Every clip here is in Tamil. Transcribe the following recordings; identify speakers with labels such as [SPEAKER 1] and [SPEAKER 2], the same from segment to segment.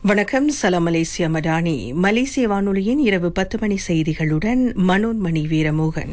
[SPEAKER 1] வணக்கம். சலாம் மலேசியா மடானி. மலேசிய வானொலியின் இரவு 10 மணி செய்திகளுடன் மனோன்மணி வீரமோகன்.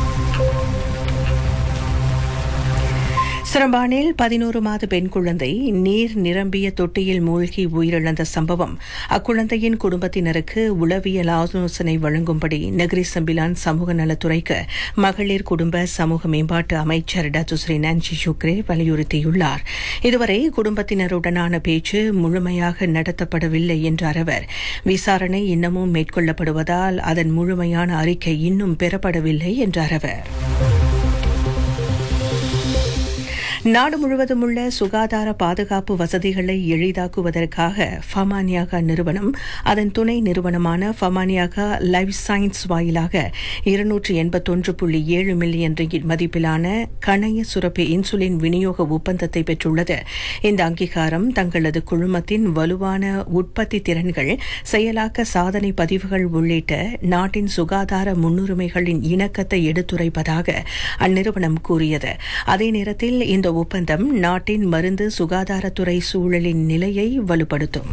[SPEAKER 1] சிரம்பானில் 11 மாத பெண் குழந்தை நீர் நிரம்பிய தொட்டியில் மூழ்கி உயிரிழந்த சம்பவம் அக்குழந்தையின் குடும்பத்தினருக்கு உளவியல் ஆலோசனை வழங்கும்படி நகரி சம்பிலான் சமூக நலத்துறைக்கு மகளிர் குடும்ப சமூக மேம்பாட்டு அமைச்சர் டாக்டர் நான்சி ஷுக்ரே வலியுறுத்தியுள்ளார். இதுவரை குடும்பத்தினருடனான பேச்சு முழுமையாக நடத்தப்படவில்லை என்றார் அவர். விசாரணை இன்னமும் மேற்கொள்ளப்படுவதால் அதன் முழுமையான அறிக்கை இன்னும் பெறப்படவில்லை என்றார் அவர். நாடு முழுவதும் உள்ள சுகாதார பாதுகாப்பு வசதிகளை எளிதாக்குவதற்காக ஃபமானியாகா நிறுவனம் அதன் துணை நிறுவனமான ஃபமானியாகா லைஃப் சயின்ஸ் வாயிலாக 281.7 மில்லியன் ரிங்கிட் மதிப்பிலான கணைய சுரப்பி இன்சுலின் விநியோக ஒப்பந்தத்தை பெற்றுள்ளது. இந்த அங்கீகாரம் தங்களது குழுமத்தின் வலுவான உற்பத்தி திறன்கள், செயலாக்க சாதனை பதிவுகள் உள்ளிட்ட நாட்டின் சுகாதார முன்னுரிமைகளின் இணக்கத்தை எடுத்துரைப்பதாக அந்நிறுவனம் கூறியது. அதே நேரத்தில் இந்த ஒப்பந்தம் நாட்டின் மருந்து சுகாதாரத்துறை சூழலின் நிலையை வலுப்படுத்தும்.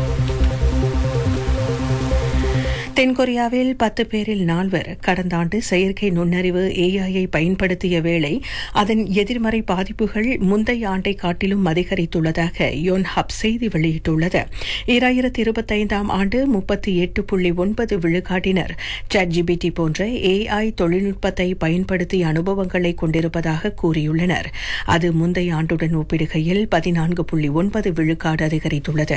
[SPEAKER 1] தென்கொரியாவில் 10 பேரில் 4 கடந்த ஆண்டு செயற்கை நுண்ணறிவு AI பயன்படுத்திய வேளை அதன் எதிர்மறை பாதிப்புகள் முந்தைய ஆண்டை காட்டிலும் அதிகரித்துள்ளதாக யோன்ஹப் செய்தி வெளியிட்டுள்ளது. 2025 ஆண்டு 38.9 விழுக்காட்டினர் ChatGPT போன்ற AI தொழில்நுட்பத்தை பயன்படுத்திய அனுபவங்களை கொண்டிருப்பதாக கூறியுள்ளனர். அது முந்தைய ஆண்டுடன் ஒப்பிடுகையில் 14.9 விழுக்காடு அதிகரித்துள்ளது.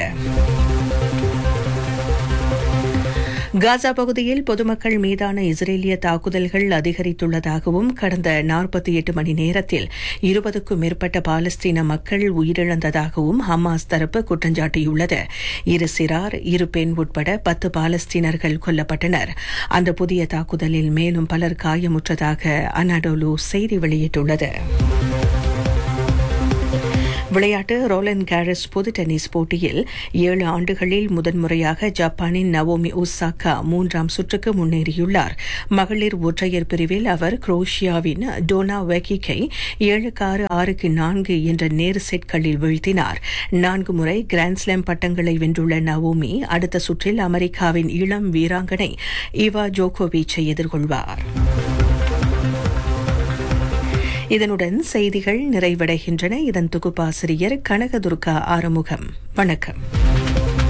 [SPEAKER 1] காசா பகுதியில் பொதுமக்கள் மீதான இஸ்ரேலிய தாக்குதல்கள் அதிகரித்துள்ளதாகவும் கடந்த 48 மணி நேரத்தில் 20க்கும் மேற்பட்ட பாலஸ்தீன மக்கள் உயிரிழந்ததாகவும் ஹமாஸ் தரப்பு குற்றஞ்சாட்டியுள்ளது. 2 சிறார் 2 பெண் உட்பட 10 பாலஸ்தீனர்கள் கொல்லப்பட்டனர். அந்த புதிய தாக்குதலில் மேலும் பலர் காயமுற்றதாக அனாடோலு செய்தி வெளியிட்டுள்ளது. விளையாட்டு. ரோலண்ட் கேரஸ் பொது டென்னிஸ் போட்டியில் 7 ஆண்டுகளில் முதன்முறையாக ஜப்பானின் நவோமி ஒசாகா 3ஆம் சுற்றுக்கு முன்னேறியுள்ளார். மகளிர் ஒற்றையர் பிரிவில் அவர் குரோஷியாவின் டோனா வெக்கிக்கை 7-6, 6-4 என்ற நேர் செட்களில் வீழ்த்தினார். 4 முறை கிராண்ட்ஸ்லாம் பட்டங்களை வென்றுள்ள நவோமி அடுத்த சுற்றில் அமெரிக்காவின் இளம் வீராங்கனை ஈவா ஜோகோவிச்சை எதிர்கொள்வார். இதனுடன் செய்திகள் நிறைவடைகின்றன. இதன் தொகுப்பாசிரியர் கனகதுர்கா ஆறுமுகம். வணக்கம்.